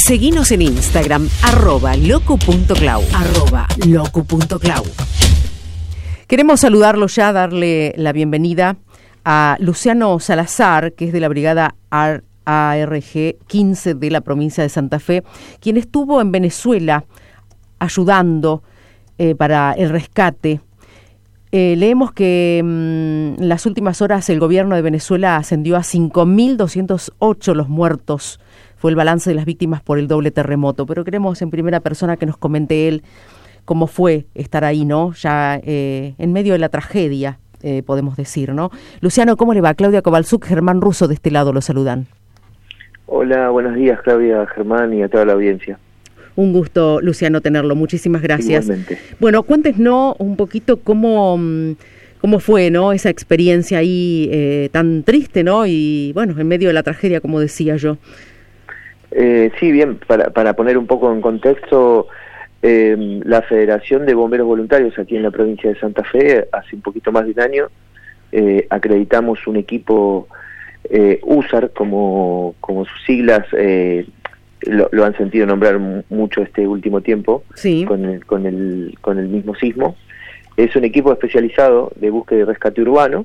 Seguinos en Instagram, @locu.clau, @locu.clau. Queremos saludarlo ya, darle la bienvenida a Luciano Salazar, que es de la brigada ARG 15 de la provincia de Santa Fe, quien estuvo en Venezuela ayudando para el rescate. Leemos que en las últimas horas el gobierno de Venezuela ascendió a 5.208 los muertos. Fue el balance de las víctimas por el doble terremoto, pero queremos en primera persona que nos comente él cómo fue estar ahí, ¿no? Ya en medio de la tragedia, podemos decir, ¿no? Luciano, ¿cómo le va? Claudia Kovalchuk, Germán Russo de este lado lo saludan. Hola, buenos días, Claudia, Germán y a toda la audiencia. Un gusto, Luciano, tenerlo. Muchísimas gracias. Igualmente. Bueno, cuéntenos un poquito cómo fue, ¿no? Esa experiencia ahí tan triste, ¿no? Y bueno, en medio de la tragedia, como decía yo. Sí, bien, para poner un poco en contexto, la Federación de Bomberos Voluntarios aquí en la provincia de Santa Fe, hace un poquito más de un año, acreditamos un equipo USAR, como sus siglas, lo han sentido nombrar mucho este último tiempo, sí, con el mismo sismo. Es un equipo especializado de búsqueda y rescate urbano,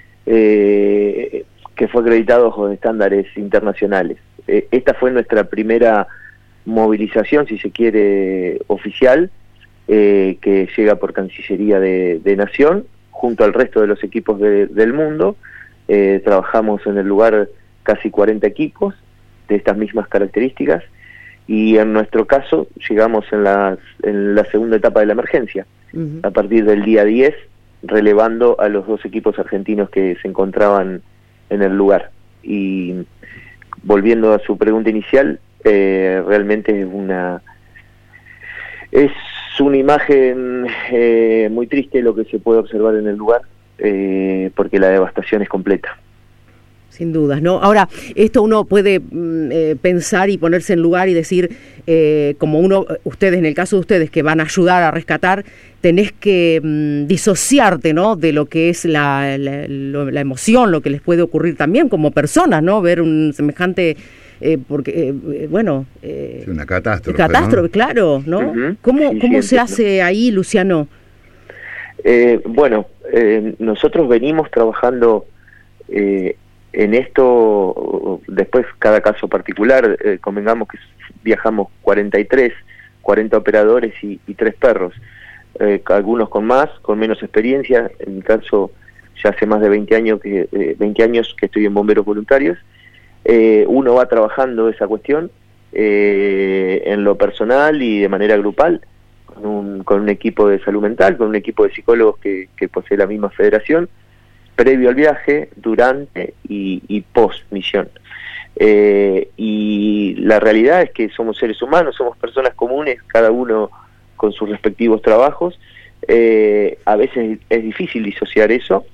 que fue acreditado bajo estándares internacionales. Esta fue nuestra primera movilización, si se quiere, oficial, que llega por Cancillería de Nación, junto al resto de los equipos del mundo. Trabajamos en el lugar casi 40 equipos de estas mismas características, y en nuestro caso llegamos en la segunda etapa de la emergencia, a partir del día 10, relevando a los dos equipos argentinos que se encontraban en el lugar. Y volviendo a su pregunta inicial, realmente es una imagen muy triste lo que se puede observar en el lugar, porque la devastación es completa. Sin dudas, ¿no? Ahora, esto uno puede pensar y ponerse en lugar y decir, como ustedes, en el caso de ustedes que van a ayudar a rescatar, tenés que disociarte, ¿no? De lo que es la emoción, lo que les puede ocurrir también como personas, ¿no? Ver un semejante, bueno... sí, una catástrofe. Catástrofe, ¿no? Claro, ¿no? Uh-huh. ¿Cómo se hace ahí, Luciano? Bueno, nosotros venimos trabajando en esto. Después cada caso particular, convengamos que viajamos 40 operadores y 3 perros, algunos con más, con menos experiencia. En mi caso ya hace más de 20 años que estoy en Bomberos Voluntarios. Uno va trabajando esa cuestión en lo personal y de manera grupal, con un equipo de salud mental, con un equipo de psicólogos que posee la misma federación, previo al viaje, durante y post misión. Y la realidad es que somos seres humanos, somos personas comunes, cada uno con sus respectivos trabajos. A veces es difícil disociar eso.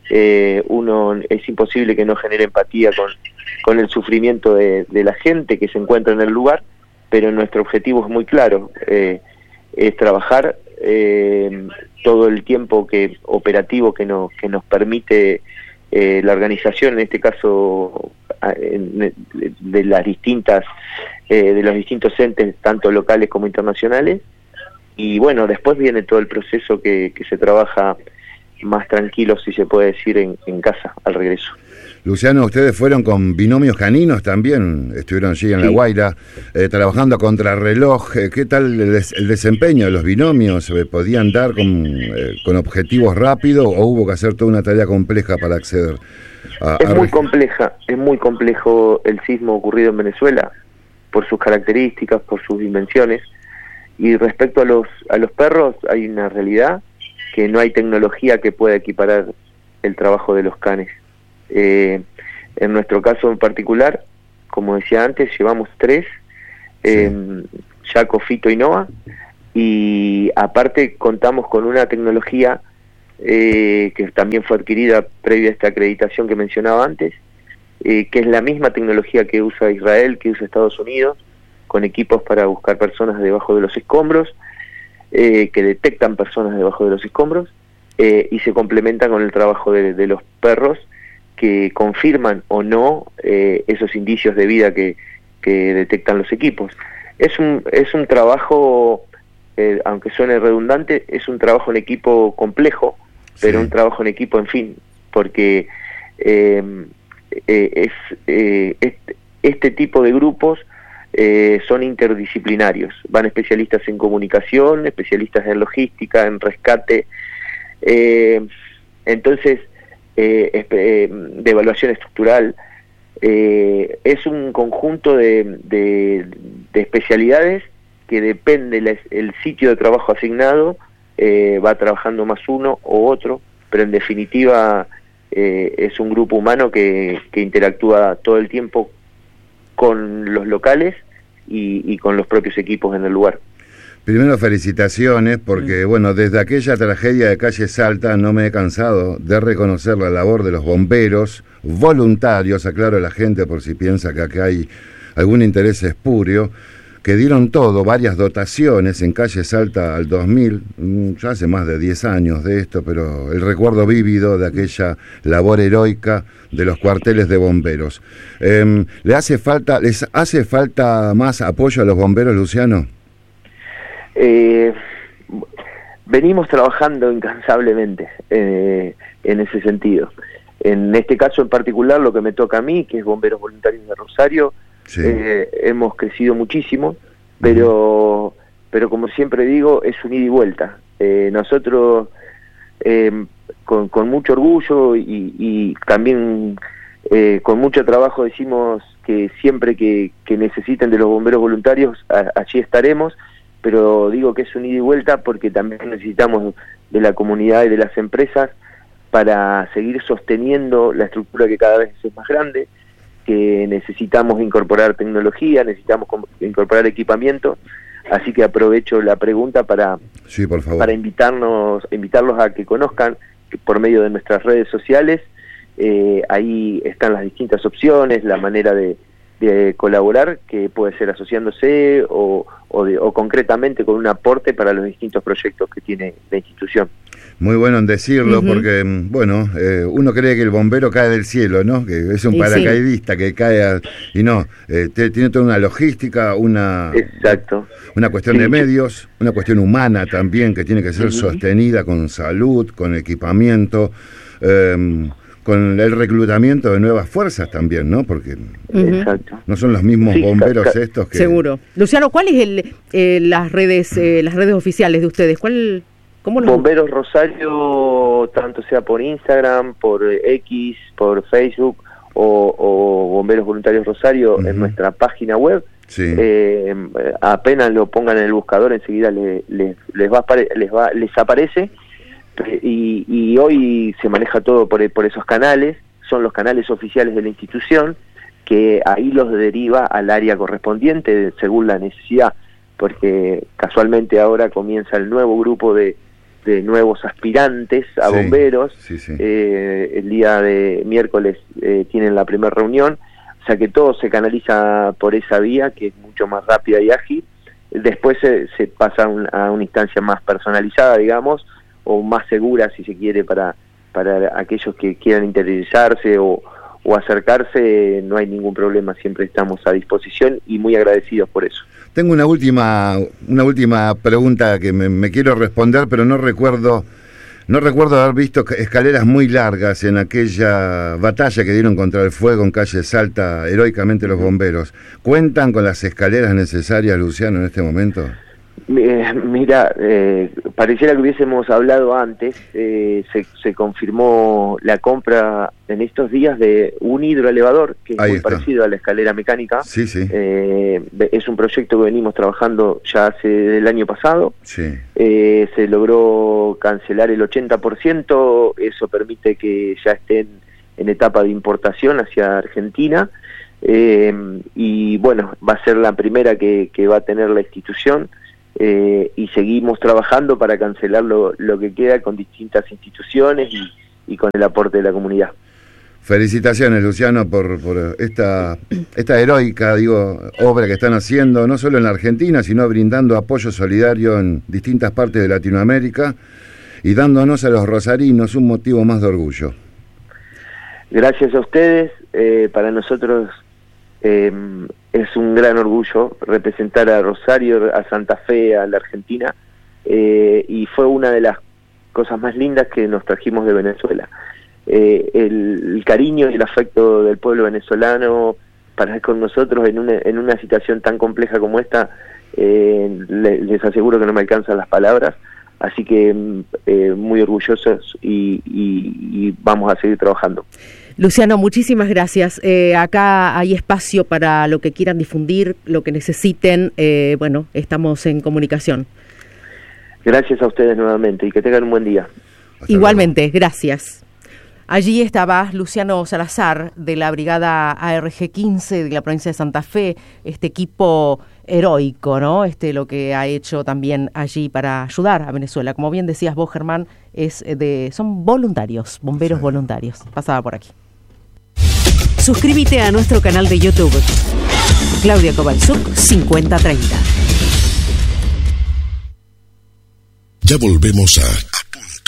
Es imposible que no genere empatía con el sufrimiento de la gente que se encuentra en el lugar, pero nuestro objetivo es muy claro, es trabajar todo el tiempo operativo que nos permite la organización, en este caso de los distintos entes, tanto locales como internacionales. Y bueno, después viene todo el proceso que se trabaja más tranquilo, si se puede decir, en casa, al regreso. Luciano, ustedes fueron con binomios caninos también, estuvieron allí en La Guaira, trabajando a contrarreloj. ¿Qué tal el desempeño de los binomios? ¿Podían dar con objetivos rápidos o hubo que hacer toda una tarea compleja para acceder a... Es muy complejo el sismo ocurrido en Venezuela, por sus características, por sus dimensiones. Y respecto a los perros, hay una realidad que no hay tecnología que pueda equiparar el trabajo de los canes. En nuestro caso en particular, como decía antes, llevamos 3, Jaco, Fito y Noah, y aparte contamos con una tecnología que también fue adquirida previa a esta acreditación que mencionaba antes, que es la misma tecnología que usa Israel, que usa Estados Unidos, con equipos para buscar personas debajo de los escombros, que detectan personas debajo de los escombros, y se complementan con el trabajo de los perros, que confirman o no esos indicios de vida que detectan los equipos. Es un trabajo, aunque suene redundante, es un trabajo en equipo complejo, pero un trabajo en equipo, en fin, porque este tipo de grupos son interdisciplinarios, van especialistas en comunicación, especialistas en logística, en rescate, entonces de evaluación estructural, es un conjunto de especialidades que depende el sitio de trabajo asignado, va trabajando más uno o otro, pero en definitiva es un grupo humano que interactúa todo el tiempo con los locales y con los propios equipos en el lugar. Primero, felicitaciones, porque bueno, desde aquella tragedia de Calle Salta no me he cansado de reconocer la labor de los bomberos voluntarios, aclaro a la gente por si piensa que acá hay algún interés espurio, que dieron todo, varias dotaciones en Calle Salta al 2000, ya hace más de 10 años de esto, pero el recuerdo vívido de aquella labor heroica de los cuarteles de bomberos. ¿Les hace falta más apoyo a los bomberos, Luciano? Venimos trabajando incansablemente en ese sentido. En este caso en particular, lo que me toca a mí, que es Bomberos Voluntarios de Rosario, sí. Hemos crecido muchísimo, pero como siempre digo, es un ida y vuelta. Nosotros con mucho orgullo y también con mucho trabajo decimos que siempre que necesiten de los bomberos voluntarios, allí estaremos, pero digo que es un ida y vuelta porque también necesitamos de la comunidad y de las empresas para seguir sosteniendo la estructura que cada vez es más grande, que necesitamos incorporar tecnología, necesitamos incorporar equipamiento, así que aprovecho la pregunta para invitarlos a que conozcan que por medio de nuestras redes sociales, ahí están las distintas opciones, la manera de colaborar, que puede ser asociándose o concretamente con un aporte para los distintos proyectos que tiene la institución. Muy bueno en decirlo, porque, bueno, uno cree que el bombero cae del cielo, ¿no? Que es un paracaidista que cae y no, tiene toda una logística, una cuestión de medios, una cuestión humana también que tiene que ser sostenida con salud, con equipamiento, con el reclutamiento de nuevas fuerzas también, ¿no? Porque no son los mismos bomberos estos que... Seguro. Luciano, ¿cuáles las redes oficiales de ustedes? Bomberos Rosario, tanto sea por Instagram, por X, por Facebook o Bomberos Voluntarios Rosario en nuestra página web. Sí. Apenas lo pongan en el buscador, enseguida les aparece. Y hoy se maneja todo por esos canales, son los canales oficiales de la institución, que ahí los deriva al área correspondiente según la necesidad, porque casualmente ahora comienza el nuevo grupo de nuevos aspirantes a bomberos. El día de miércoles tienen la primera reunión, o sea que todo se canaliza por esa vía, que es mucho más rápida y ágil. Después se pasa a una instancia más personalizada, digamos, o más segura, si se quiere, para aquellos que quieran interiorizarse o acercarse. No hay ningún problema, siempre estamos a disposición y muy agradecidos por eso. Tengo una última pregunta que me quiero responder, pero no recuerdo haber visto escaleras muy largas en aquella batalla que dieron contra el fuego en Calle Salta, heroicamente los bomberos. ¿Cuentan con las escaleras necesarias, Luciano, en este momento? Mira, pareciera que hubiésemos hablado antes. Se confirmó la compra en estos días de un hidroelevador que es muy parecido a la escalera mecánica. Es un proyecto que venimos trabajando ya hace el año pasado. Se logró cancelar el 80%, eso permite que ya estén en etapa de importación hacia Argentina, y bueno, va a ser la primera que va a tener la institución. Y seguimos trabajando para cancelar lo que queda con distintas instituciones y con el aporte de la comunidad. Felicitaciones, Luciano, por esta heroica, obra que están haciendo, no solo en la Argentina, sino brindando apoyo solidario en distintas partes de Latinoamérica y dándonos a los rosarinos un motivo más de orgullo. Gracias a ustedes. Para nosotros es un gran orgullo representar a Rosario, a Santa Fe, a la Argentina, y fue una de las cosas más lindas que nos trajimos de Venezuela. El cariño y el afecto del pueblo venezolano para estar con nosotros en una situación tan compleja como esta, les aseguro que no me alcanzan las palabras, así que muy orgullosos y vamos a seguir trabajando. Luciano, muchísimas gracias. Acá hay espacio para lo que quieran difundir, lo que necesiten. Bueno, estamos en comunicación. Gracias a ustedes nuevamente y que tengan un buen día. Igualmente, gracias. Allí estaba Luciano Salazar de la Brigada ARG 15 de la provincia de Santa Fe, este equipo heroico, ¿no? Lo que ha hecho también allí para ayudar a Venezuela. Como bien decías vos, Germán, son voluntarios, bomberos voluntarios. Pasaba por aquí. Suscríbete a nuestro canal de YouTube. Claudia Kovalchuk 5030. Ya volvemos a